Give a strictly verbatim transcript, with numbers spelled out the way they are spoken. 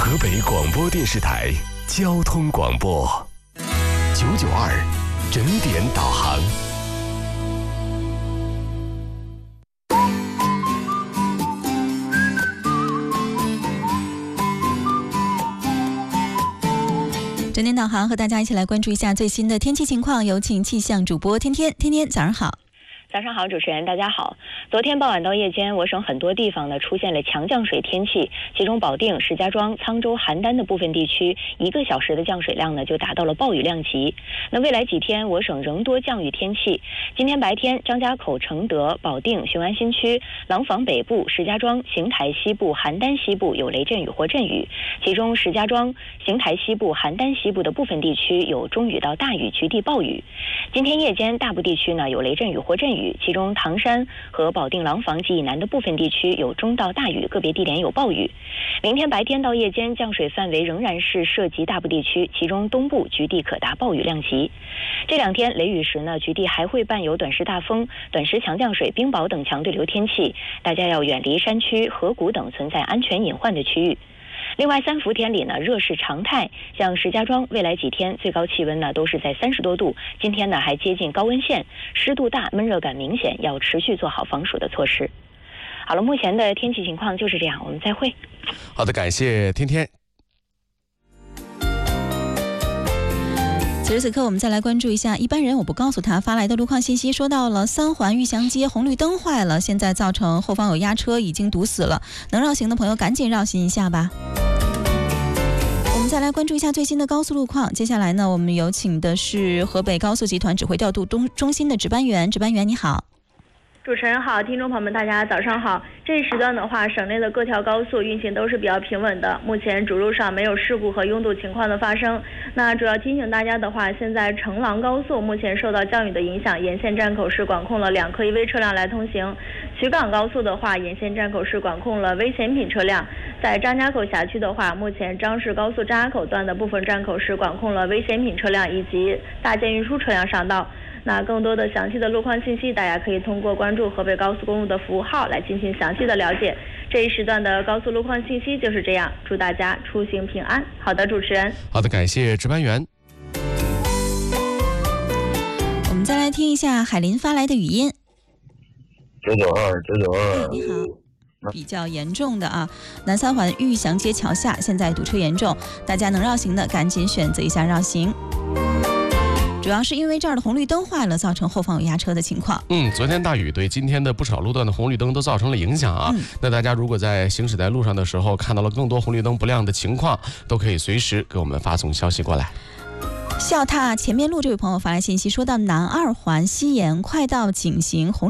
河北广播电视台交通广播九九二整点导航。 整点导航和大家一起来关注一下最新的天气情况，有请气象主播天天。天天早上好。 早上好，主持人大家好。昨天傍晚到夜间，我省很多地方呢出现了强降水天气，其中保定、石家庄、沧州、邯郸的部分地区，一个小时的降水量呢就达到了暴雨量级。那未来几天，我省仍多降雨天气。今天白天，张家口、承德、保定、雄安新区、廊坊北部、石家庄、邢台西部、邯郸西部有雷阵雨或阵雨，其中石家庄、邢台西部、邯郸西部的部分地区有中雨到大雨，局地暴雨。今天夜间，大部地区呢有雷阵雨或阵雨。其中唐山和保定廊坊及以南的部分地区有中到大雨，个别地点有暴雨。明天白天到夜间降水范围仍然是涉及大部地区，其中东部局地可达暴雨量级。这两天雷雨时呢，局地还会伴有短时大风、短时强降水、冰雹等强对流天气，大家要远离山区、河谷等存在安全隐患的区域。另外，三伏天里呢，热是常态，像石家庄未来几天最高气温呢都是在三十多度，今天呢还接近高温线，湿度大，闷热感明显，要持续做好防暑的措施。好了，目前的天气情况就是这样，我们再会。 好的，感谢天天。 此时此刻，我们再来关注一下一般人我不告诉他发来的路况信息，说到了三环玉祥街红绿灯坏了，现在造成后方有压车，已经堵死了，能绕行的朋友赶紧绕行一下吧。我们再来关注一下最新的高速路况。接下来呢，我们有请的是河北高速集团指挥调度中中心的值班员，值班员你好。 主持人好，听众朋友们大家早上好。这一时段的话，省内的各条高速运行都是比较平稳的，目前主路上没有事故和拥堵情况的发生。那主要提醒大家的话，现在成廊高速目前受到降雨的影响，沿线站口是管控了两科一危车辆来通行。衢港高速的话，沿线站口是管控了危险品车辆。在张家口辖区的话，目前张市高速张家口段的部分站口是管控了危险品车辆以及大件运输车辆上道。那更多的详细的路况信息，大家可以通过关注河北高速公路的服务号来进行详细的了解。这一时段的高速路况信息就是这样，祝大家出行平安。好的，主持人。 好的，感谢值班员。 我们再来听一下海林发来的语音。 九九二九九二。 哎，你好。比较严重的啊，南三环玉祥街桥下现在堵车严重，大家能绕行的赶紧选择一下绕行。主要是因为这儿的红绿灯坏了，造成后方有压车的情况。 嗯，昨天大雨对今天的不少路段的红绿灯都造成了影响啊。嗯、那大家如果在行驶在路上的时候看到了更多红绿灯不亮的情况，都可以随时给我们发送消息过来。 笑踏前面路这位朋友发来信息，说到南二环西延快到井陉红